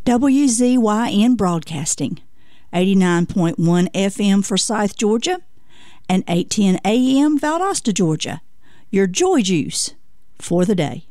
WZYN Broadcasting, 89.1 FM for Forsyth, Georgia, and 810 AM Valdosta, Georgia. Your joy juice for the day.